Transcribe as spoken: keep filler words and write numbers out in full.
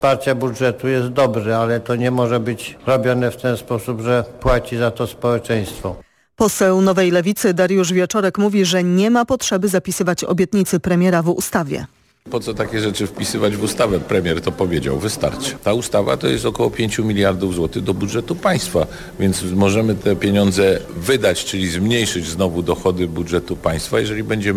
Wsparcie budżetu jest dobre, ale to nie może być robione w ten sposób, że płaci za to społeczeństwo. Poseł Nowej Lewicy Dariusz Wieczorek mówi, że nie ma potrzeby zapisywać obietnicy premiera w ustawie. Po co takie rzeczy wpisywać w ustawę? Premier to powiedział, wystarczy. Ta ustawa to jest około pięć miliardów złotych do budżetu państwa, więc możemy te pieniądze wydać, czyli zmniejszyć znowu dochody budżetu państwa, jeżeli będziemy